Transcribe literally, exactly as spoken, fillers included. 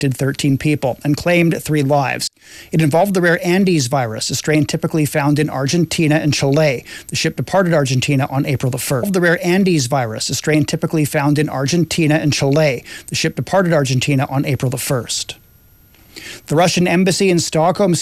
thirteen people and claimed three lives. It involved the rare Andes virus, a strain typically found in Argentina and Chile. The ship departed Argentina on April the first. The rare Andes virus, a strain typically found in Argentina and Chile. The ship departed Argentina on April the first. The Russian embassy in Stockholm